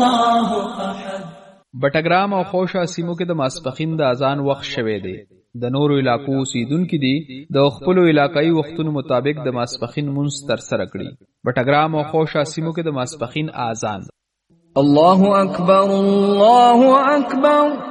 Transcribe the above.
الله احد. بټګرام او خوشا سیمو کې د ماسپخین د اذان وخت شوه دی. د نورو علاقو اوسیدونکو دي د خپل علاقايي وختونو مطابق د ماسپخین مونږ تر سره کړي. بټګرام او خوشا سیمو کې د ماسپخین اذان الله اکبر الله اکبر